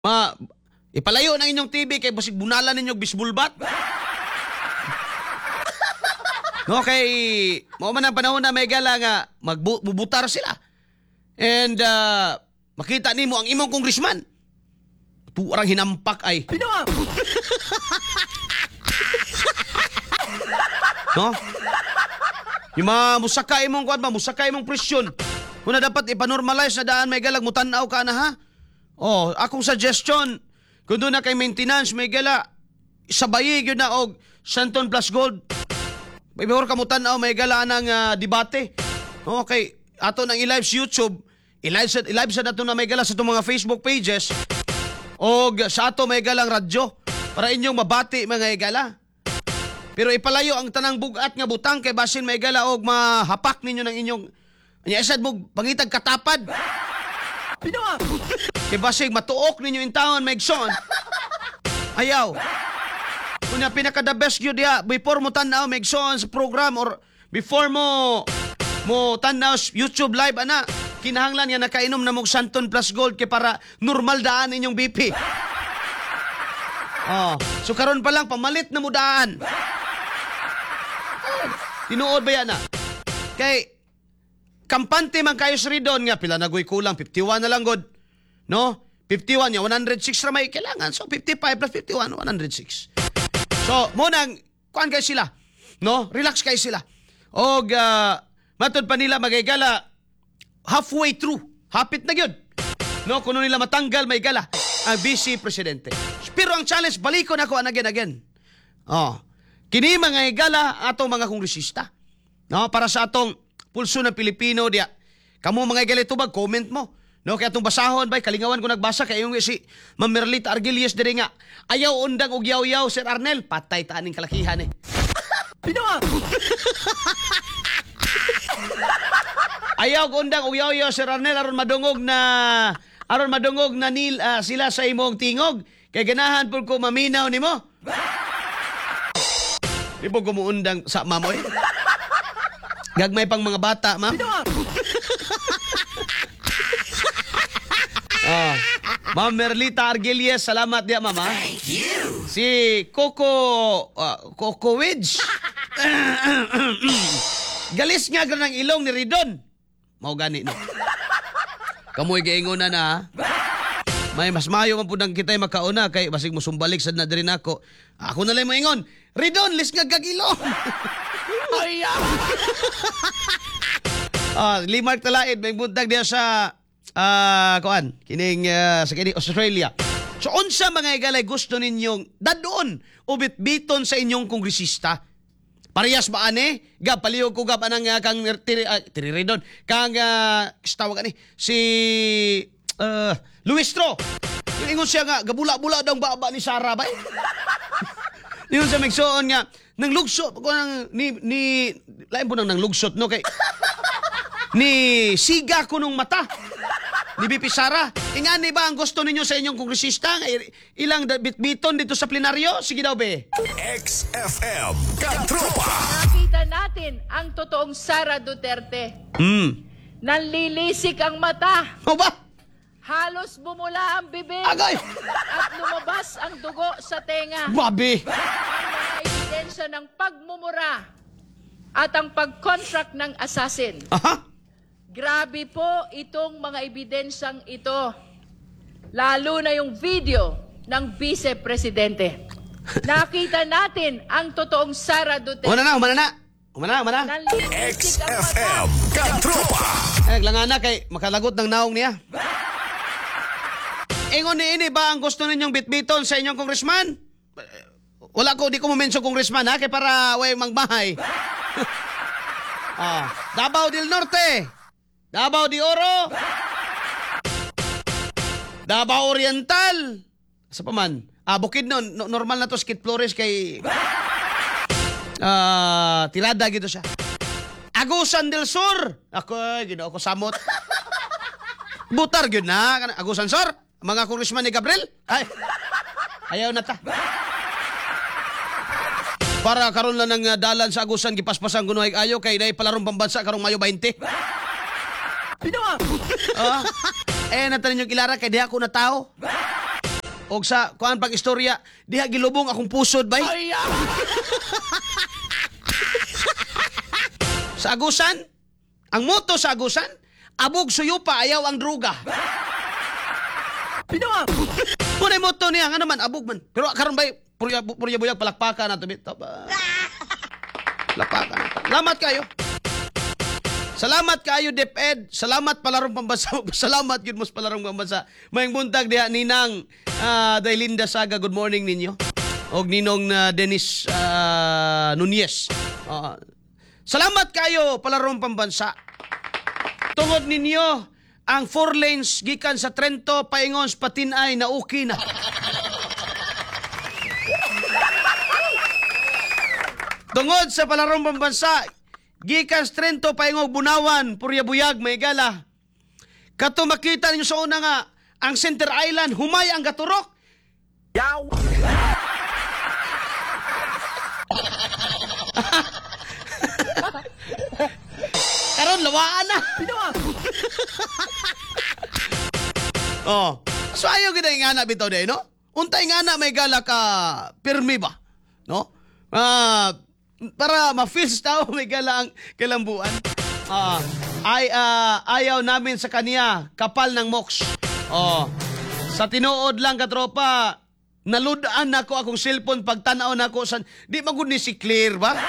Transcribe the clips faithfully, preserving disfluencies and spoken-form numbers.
Ma, ipalayo ng inyong T V kay basig bunalan ninyo bisbulbat. No, kay mao man ang panahon na may gala nga magbubutar sila. And uh, makita nimo ang imong congressman. Tuarang hinampak ay. No? Yung mga musakay mong kuwan ba, musakay mong presyon. Kung na dapat ipanormalize na daan may galag mo tanaw ka na ha. Oh, akong suggestion, kung doon na kay maintenance may gala, sabayi yun na og Santon plus Gold. May bihor ka mo tanaw may gala ng uh, debate. Okay, ato nang i-live sa YouTube, i-live sa, i-live sa nato na may gala sa itong mga Facebook pages, o sa ato may galang radyo, para inyong mabati mga igala. Pero ipalayo ang tanang bugat nga butang kay basin may gala og mahapak ninyo ng inyong anya isad mo pangitag katapad. Kay basin matuok ninyo in taon maigsoon. Ayaw. Kunya pinaka the best gyud diha before mo tan-aw maigsoon sa program or before mo mo tan-aw YouTube live ana, kinahanglan nga nakainom na mog Santon plus Gold kay para normal daan inyong B P. Oh, so karon pa lang pamalit na mo daan. Tinuod ba yan na? Kay, kampante man kayo sa ridon nga, pila nagoy kulang, fifty-one na lang god. No? fifty-one niya, one hundred six na may kailangan. So, fifty-five plus fifty-one, one hundred six. So, munang, kuhan kayo sila. No? Relax kayo sila. O, uh, matod pa nila magigala, halfway through. Hapit na yun. No? Kuno nila matanggal, may gala, ang Vice Presidente. Pero ang challenge, balikon ako again, again. Oh. Kini mga higala atong mga kongresista. No, para sa atong pulso ng Pilipino dia. Kamo mga higala tubag comment mo. No, kay atong basahon bay kalingawan ko nagbasa kay yung si Ma'am Merlita Argelies diri nga. Ayaw undang og yaw-yaw Sir Arnel, patay ta aning kalakihan eh. Pinoa. Ayaw undang og yaw-yaw Sir Arnel aron madungog na aron madungog na nil uh, sila sa imong tingog. Kay ganahan pud ko maminaw nimo. Di po gumuundang sa mamoy. Gagmay pang mga bata, ma'am. Oh, Ma'am Merlita Argelies, salamat dia, ma'am. Thank you. Si Coco, uh, Coco Wedge. Galis nga gan ng ilong ni Ridon. Mao gani no. Kamoy gaingon na na. May mas mayo man pud ang kitay makauna kay basig mo sumbalik sad na diri nako. Ako na lang mo ingon. Ridon, lis nga gagilong. Ay, ah, Limark Talaid, may buntag diya sa, ah, uh, kuan, kining, uh, sa kining Australia. So, unsa mga igalay gusto ninyong dadon o bitbiton sa inyong kongresista? Parehas ba ane? Gab, palihog ko gab anang uh, kang tiri, uh, tiri Ridon, kang, uh, tawag ani, si, uh, Luistro. Yung ingon siya nga, gabula-bula daw baba ni Sarah ba? Yun sa magsoon nga, nang lugsot, ko nang, ni, ni, lain po nang nang lugsot, no, kay, ni siga ko nung mata, ni B P Sara. Ingani ba ang gusto ninyo sa inyong kongresista? Ilang bitbiton dito sa plenaryo? Sige daw, be. X F M, Katropa. Nakita natin ang totoong Sara Duterte. Hmm. Nanlilisik ang mata. O ba? Halos bumula ang bibig. Agay! At lumabas ang dugo sa tenga. Babi! Ang mga ebidensya ng pagmumura at ang pag-contract ng assassin. Aha! Grabe po itong mga ebidensyang ito. Lalo na yung video ng Vice Presidente. Nakita natin ang totoong Sara Duterte. Umana na, umana na! Umana na, umana na! Nanlilisik X ang F mata. M, Katropa. Eh, naglangan na kay makalagot ng naong niya. Ingon ni ini ba ang gusto ninyong bitbiton sa inyong congressman? Wala ko, di ko mo-mention congressman ha, kay para way mangbahay. Ah, Davao del Norte, Davao de Oro, Davao Oriental, sa pa man? Ah, Bukidnon, no, normal na to, Skid Flores kay ah, tirada gito siya. Agusan del Sur, ako, gino ako samot. Butar gyud na, Agusan Sur, mga congressman ni Gabriel. Ay, ayaw na ta. Para karon lang ng uh, dalan sa Agusan, gipaspasan kuno ay ayo kay nay palarong pambansa karong Mayo twenty. Pinawa. Ah, eh natanin yung ilara kay di ako na tao. og sa kuan pag istorya, diha gilubong akong pusod bay. Sa Agusan, ang moto sa Agusan, abog suyupa ayaw ang druga. Pinawa! Muna yung moto niya, nga naman, abog man. Pero karon bay, purya, purya buyag, palakpakan na to. Bito ba? Palakpakan na to. Salamat kayo. Salamat kayo, DepEd. Salamat palarong pambansa. Salamat yun mo sa palarong pambansa. Mayang buntag diha, Ninang uh, Daylinda Saga, good morning ninyo. Og Ninong uh, Dennis uh, Nunez. Uh, salamat kayo, palarong pambansa. Tungod ninyo, ang four lanes gikan sa Trento, Paingon, Patinay na okay na. Tungod sa palarong pambansa, gikan sa Trento, Paingog, Bunawan, Puryabuyag, Maygala. Kato makita ninyo sa una nga, ang Center Island, humay ang gaturok. Yaw! Karon lawaan na. Pinawa! Oh. So ayaw gina nga na bitaw day, no? Untay nga na may gala ka pirmi ba? No? Ah, para ma-feels daw may gala ang kalambuan. Ah, ay ah, ayaw namin sa kaniya kapal ng moks. Oh. Sa tinuod lang ka tropa, naludaan nako akong cellphone pagtanaw nako sa di magud ni si Clear ba?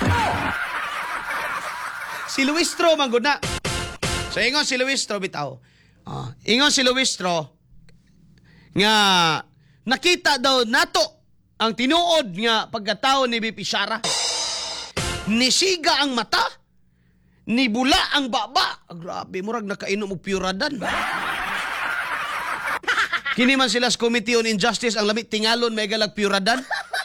Si Luistro manggod na. So ingon si Luistro bitaw. Ah, ingon si Luistro nga nakita daw nato ang tinuod nga pagkatao ni B P Sara. Nisiga ang mata, nibula ang baba. Ah, grabe, murag nakainom og puradan. Kini man sila sa Committee on Injustice ang lamit tingalon may galag puradan.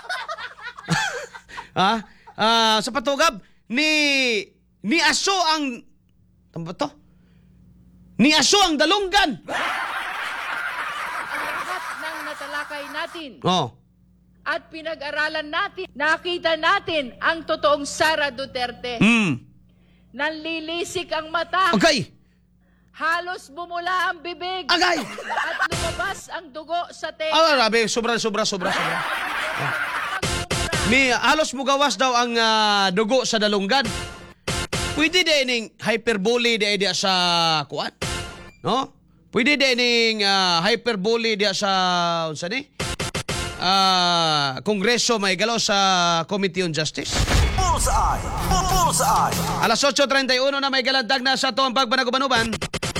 Ha? Ah, sa patugab ni ni aso ang ano ba to? Ni aso ang dalunggan. Ang lahat ng natalakay natin Oh. at pinag-aralan natin, nakita natin ang totoong Sara Duterte. Hmm. Nanlilisik ang mata, Okay. halos bumula ang bibig, Agay. at lumabas ang dugo sa tenga. Ah, grabe, sobra sobra sobra sobra. Mi halos mugawas daw ang ah, dugo sa dalunggan. Pwede din ning hyperbole di dia sa kuan. No? Pwede din ning ah, hyperbole dia sa unsa ni? Ah, Kongreso may galaw sa Committee on Justice. Bullseye! Bullseye! Alas eight thirty-one na may galandag na sa to ang pagbanagubanuban.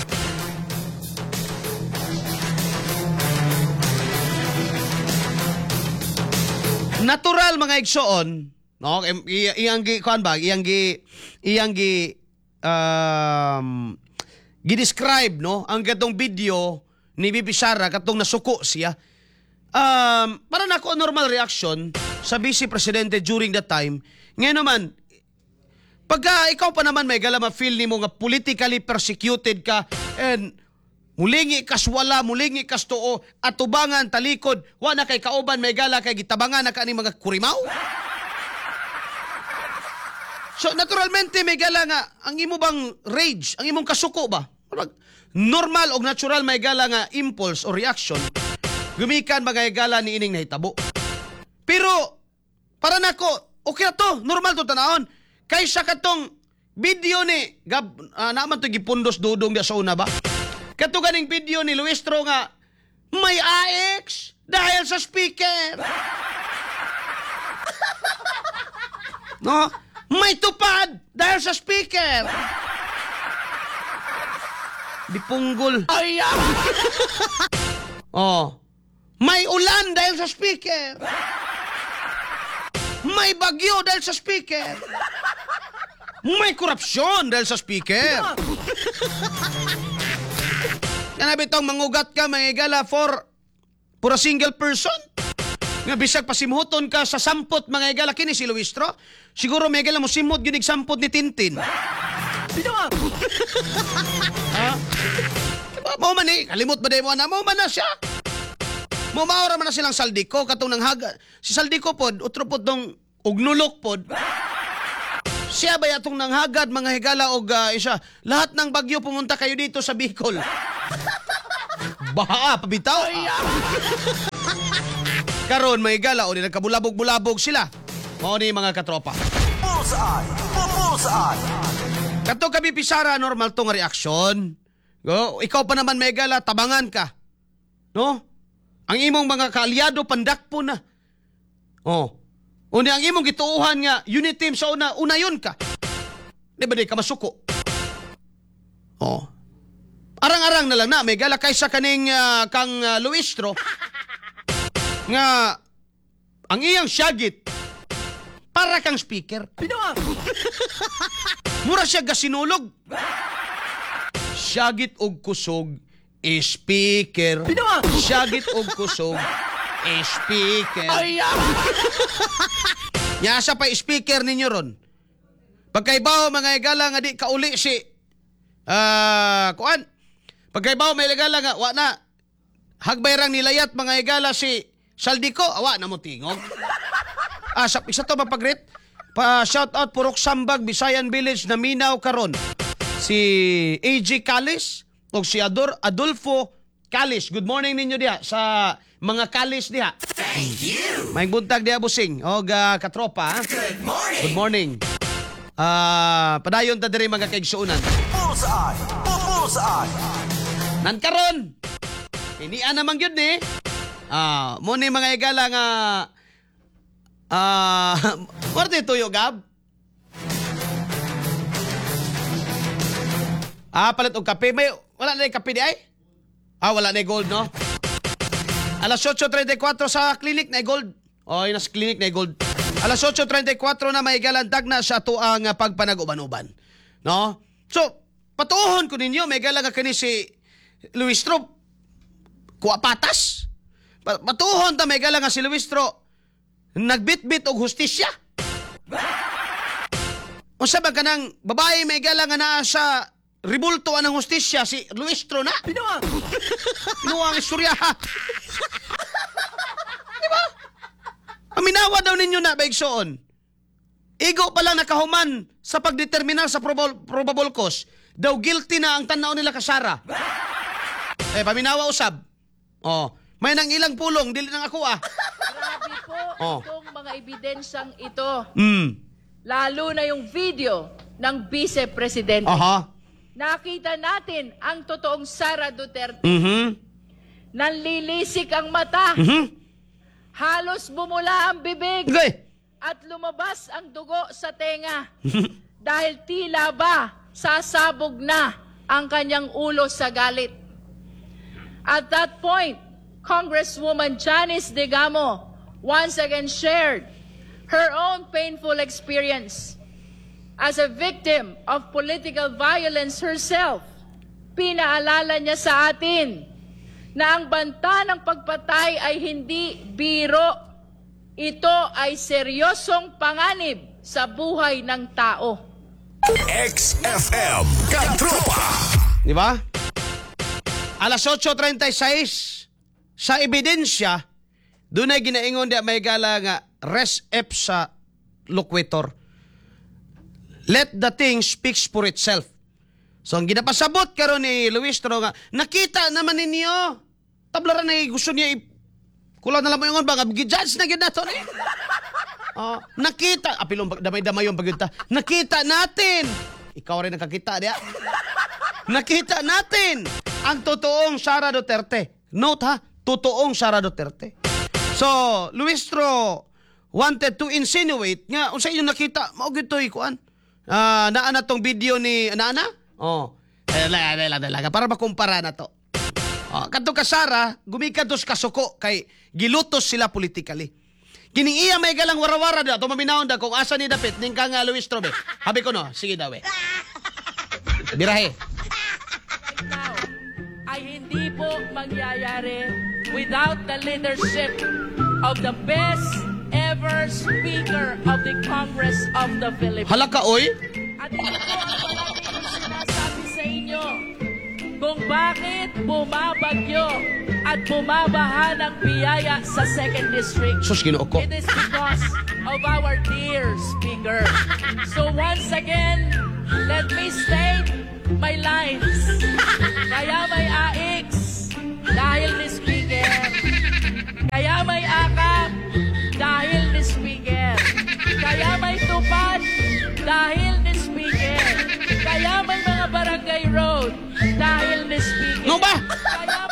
Natural mga igsoon, no? I- iyang gi kuan ba? Iyang gi iyang gi um gi-describe, no? Ang katong video ni Bibi Sara katong nasuko siya. Um, para nako normal reaction sa Vice Presidente during that time. Ngayon naman, pagka ikaw pa naman may gala ma-feel ni mo nga politically persecuted ka and mulingi kas wala, mulingi kas tuo, at tubangan talikod, wa na kay kauban may gala kay gitabangan na kani mga kurimaw. So naturalmente may gala nga ang imo bang rage, ang imong kasuko ba? Normal o natural may gala nga impulse o reaction. Gumikan mga gala ni ining nahitabo. Pero para nako, okay na to, normal to tanahon. Kaysa katong video ni gab uh, naman to gipundos dudong dia sa una ba? Kato ganing video ni Luistro nga may A X dahil sa speaker. No? May tupad dahil sa speaker. Dipunggol. Ay, oh. May ulan dahil sa speaker. May bagyo dahil sa speaker. May korupsyon dahil sa speaker. Yan bitong mangugat ka, mga gala, for, for a single person. Nga bisag pasimuton ka sa sampot, mga gala, kini si Luistro. Siguro, mga gala, mo simot ginig sampot ni Tintin. Pinawa! Ha? Diba, mo man eh, kalimot ba day mo na, mo man na siya. Mumaura man na silang Saldiko, katong nang haga. Si Saldiko pod, utro pod tong ugnulok pod. Siya ba yatong nang hagad, mga higala og uh, isa. Lahat ng bagyo pumunta kayo dito sa Bicol. Baha, pabitaw. Karon may gala o di nagkabulabog-bulabog sila. Mao ni mga katropa. Bullseye. Bullseye. Kato kami pisara normal tong reaksyon. Go, ikaw pa naman may gala tabangan ka. No? Ang imong mga kaalyado pandakpo na. Oh. Unya ang imong gituuhan nga unit team sa una, unayon ka. Di ba di ka masuko? Oh. Arang-arang na lang na may gala kaysa kaning uh, kang uh, Luistro nga ang iyang syagit para kang speaker. Binuang! Mura siya gasinulog. Syagit og kusog, e speaker. Binuang! Syagit og kusog, e speaker. Ay, ah! Nya sa pa speaker ninyo ron. Pagkaibaw mga igala nga di kauli si ah kuan. Pagkaibaw may igala nga wa na hagbayrang nilayat mga igala si Saldico, awa na mo tingog. Ah, sa isa to mapagrit. Pa shout out Purok Sambag, Bisayan Village na minaw karon. Si A G Calis o si Ador Adolfo Calis. Good morning ninyo diha sa mga Calis diha. Thank you. May buntag diha busing. O ga katropa. Good morning. Good morning. Ah, padayon ta diri mga kaigsuunan. Bullseye. Bullseye. Nan karon. Inian naman gyud ni. Ah, mo ni mga igala nga ah, parte tuyo gab. Ah, palit og kape. May wala na kape di ay? Ah, wala na gold, no? Alas eight thirty-four sa clinic na gold. Oh, yun sa clinic na gold. Alas eight thirty-four na may galandag na sa tuang uh, pagpanag-uban-uban. No? So, patuhon ko ninyo, may galang kani si Luistro. Kuwa patas. Patuhon ta may galang si Luistro. Nagbit-bit og hustisya. Unsa ba kanang babae may galang na sa ribulto anang hustisya si Luistro na? Binuang! Binuang istorya ha. Diba? Aminawa daw ninyo na baigsoon. Igo pa lang nakahuman sa pagdeterminar sa probable, probable cause. Daw guilty na ang tanaw nila kasara. Eh, paminawa usab. Oh, may nang ilang pulong, dili nang ako ah. Grabe po Oh. itong mga ebidensyang ito. Hmm. Lalo na yung video ng Vice Presidente. Aha. Nakita natin ang totoong Sara Duterte. Mhm. Nanlilisik ang mata. Mhm. Halos bumula ang bibig. Okay. At lumabas ang dugo sa tenga. Dahil tila ba sasabog na ang kanyang ulo sa galit. At that point, Congresswoman Janice Digamo once again shared her own painful experience. As a victim of political violence herself, pinaalala niya sa atin na ang banta ng pagpatay ay hindi biro. Ito ay seryosong panganib sa buhay ng tao. X F M Katropa. Di ba? Alas eight thirty-six sa ebidensya, doon ay ginaingon di may gala nga res ep sa loquitur. Let the thing speaks for itself. So ang ginapasabot karon ni Luistro nga, nakita naman ninyo. Tablaran na gusto niya i- kulang na lang mo yung ba, gijudge na gid nato eh. Oh, nakita, apilong damay-damay yung pagkita. Nakita natin. Ikaw rin nakakita diya. Nakita natin ang totoong Sara Duterte. Note ha, totoong Sara Duterte. So, Luistro wanted to insinuate nga unsa inyong nakita, mao gid toy kuan. Ah, naa na tong video ni Nana? Oh. Eh, la, la, la, la, para makumpara na to. Oh, kadto ka Sara, gumikan tos kasuko kay gilutos sila politically. Kining iya may galang warawara da, to maminahon da kung asa ni dapit ning kang uh, Luistro be. Habi ko no, sige daw eh. Birahe. Right now ay hindi po mangyayari without the leadership of the best ever Speaker of the Congress of the Philippines. Halaka oy. At ito po ang palagi kong sinasabi sa inyo kung bakit bumabagyo at bumabaha ng biyaya sa second District. Sus Ginoo ko. It is because of our dear Speaker. So once again, let me state my lines. Kaya may A X dahil ni Speaker. Kaya road dahil ni speaker. No ba? Kaya